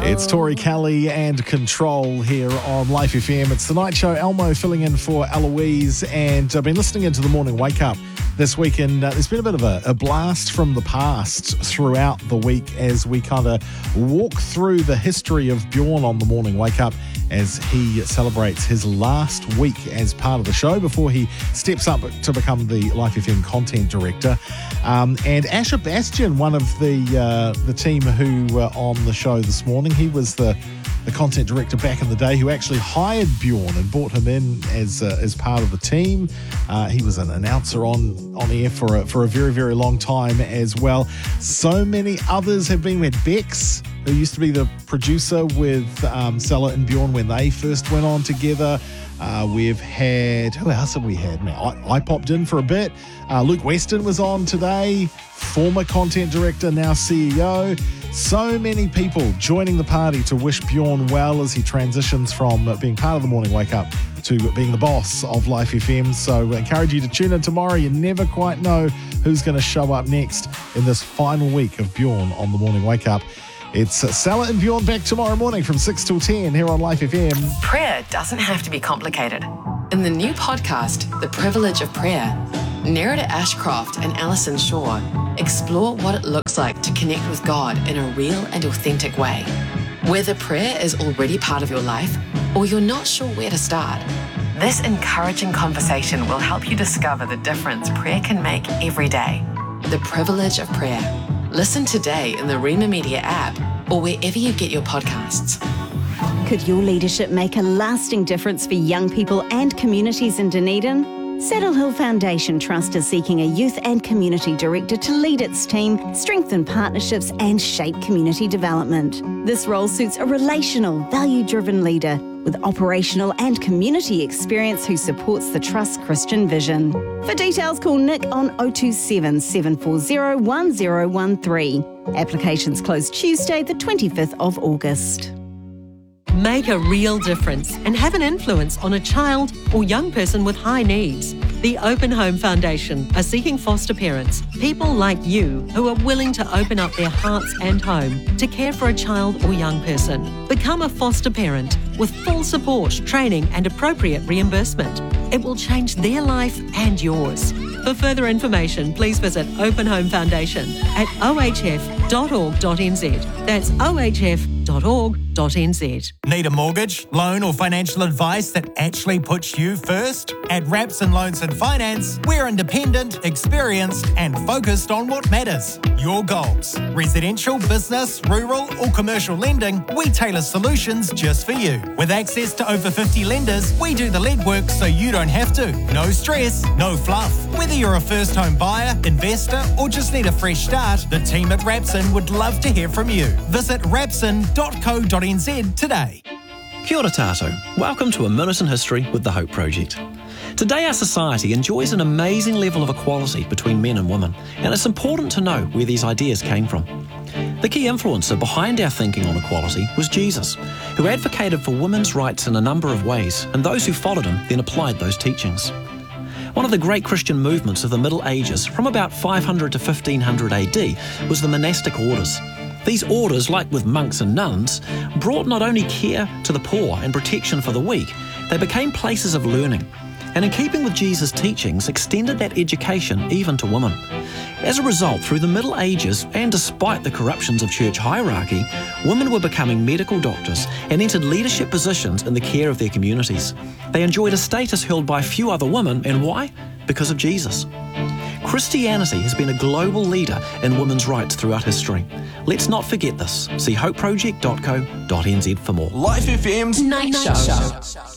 It's Tori Kelly and Control here on Life FM. It's the night show. Elmo filling in for Eloise, and I've been listening into the morning wake up this week, and there's been a bit of a blast from the past throughout the week as we kind of walk through the history of Bjorn on the morning wake up as he celebrates his last week as part of the show before he steps up to become the Life FM content director. And Asher Bastian, one of the team who were on the show this morning, he was the content director back in the day who actually hired Bjorn and brought him in as part of the team. He was an announcer on air for a very, very long time as well. So many others have been. We had Bex, who used to be the producer with Stella and Bjorn when they first went on together. We've had, who else have we had now? I popped in for a bit. Luke Weston was on today, former content director, now CEO. So many people joining the party to wish Bjorn well as he transitions from being part of the morning wake up to being the boss of Life FM. So I encourage you to tune in tomorrow. You never quite know who's going to show up next in this final week of Bjorn on the morning wake up. It's Sella and Bjorn back tomorrow morning from 6 till 10 here on Life FM. Prayer doesn't have to be complicated. In the new podcast, The Privilege of Prayer, Nerida Ashcroft and Alison Shaw explore what it looks like to connect with God in a real and authentic way. Whether prayer is already part of your life or you're not sure where to start, this encouraging conversation will help you discover the difference prayer can make every day. The Privilege of Prayer. Listen today in the Rema Media app or wherever you get your podcasts. Could your leadership make a lasting difference for young people and communities in Dunedin? Saddle Hill Foundation Trust is seeking a youth and community director to lead its team, strengthen partnerships and shape community development. This role suits a relational, value-driven leader with operational and community experience who supports the Trust's Christian vision. For details, call Nick on 027 740 1013. Applications close Tuesday, the 25th of August. Make a real difference and have an influence on a child or young person with high needs. The Open Home Foundation are seeking foster parents, people like you who are willing to open up their hearts and home to care for a child or young person. Become a foster parent with full support, training and appropriate reimbursement. It will change their life and yours. For further information, please visit Open Home Foundation at ohf.org.nz. That's ohf.org.nz. Need a mortgage, loan or financial advice that actually puts you first? At Rapson Loans and Finance, we're independent, experienced and focused on what matters. Your goals. Residential, business, rural or commercial lending, we tailor solutions just for you. With access to over 50 lenders, we do the legwork so you don't have to. No stress, no fluff. Whether you're a first home buyer, investor or just need a fresh start, the team at Rapson would love to hear from you. Visit rapson.co.nz today. Kia ora tātou. Welcome to A Minute in History with the Hope Project. Today our society enjoys an amazing level of equality between men and women, and it's important to know where these ideas came from. The key influencer behind our thinking on equality was Jesus, who advocated for women's rights in a number of ways, and those who followed him then applied those teachings. One of the great Christian movements of the Middle Ages, from about 500 to 1500 AD, was the monastic orders. These orders, like with monks and nuns, brought not only care to the poor and protection for the weak, they became places of learning, and in keeping with Jesus' teachings, extended that education even to women. As a result, through the Middle Ages, and despite the corruptions of church hierarchy, women were becoming medical doctors and entered leadership positions in the care of their communities. They enjoyed a status held by few other women, and why? Because of Jesus. Christianity has been a global leader in women's rights throughout history. Let's not forget this. See hopeproject.co.nz for more. Life FM's Night Show.